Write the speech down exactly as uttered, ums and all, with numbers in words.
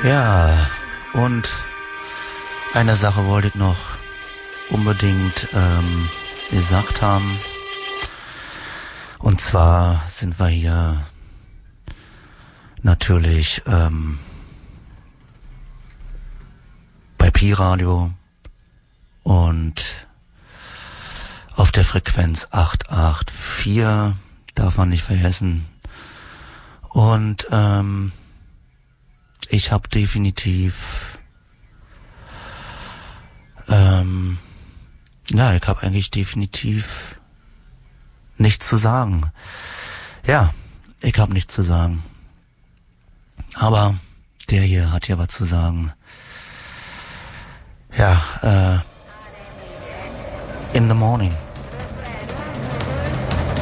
Ja, und eine Sache wollte ich noch unbedingt ähm, gesagt haben. Und zwar sind wir hier natürlich ähm, bei Pi-Radio und auf der Frequenz acht acht vier, darf man nicht vergessen. Und ähm, ich habe definitiv, ähm, ja, ich habe eigentlich definitiv nichts zu sagen. Ja, ich habe nichts zu sagen. Aber der hier hat ja was zu sagen. Ja, äh, in the morning.